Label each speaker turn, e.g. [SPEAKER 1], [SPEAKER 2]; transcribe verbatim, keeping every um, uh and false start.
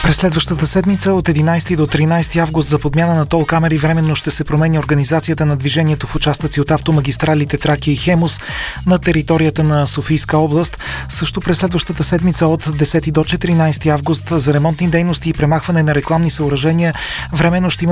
[SPEAKER 1] През следващата седмица от единайсети до тринайсети август за подмяна на тол камери временно ще се променя организацията на движението в участъци от автомагистралите Тракия и Хемус на територията на Софийска област. Също през следващата седмица от десети до четиринайсети август за ремонтни дейности и премахване на рекламни съоръжения временно ще има